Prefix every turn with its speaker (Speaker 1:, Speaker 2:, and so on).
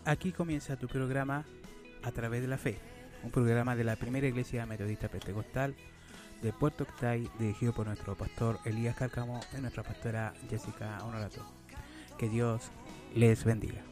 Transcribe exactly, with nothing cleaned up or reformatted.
Speaker 1: Aquí comienza tu programa A Través de la Fe, un programa de la Primera Iglesia Metodista Pentecostal de Puerto Octay, dirigido por nuestro pastor Elías Cárcamo y nuestra pastora Jessica Honorato. Que Dios les bendiga.